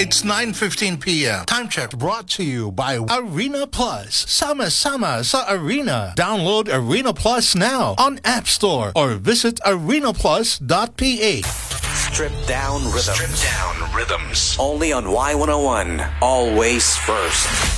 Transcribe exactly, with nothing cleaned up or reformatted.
It's nine fifteen p.m. Time check brought to you by Arena Plus. Sama-sama sa Arena. Download Arena Plus now on App Store or visit arena plus dot p h. Stripped down rhythms. Stripped down rhythms. Only on Y one oh one. Always first.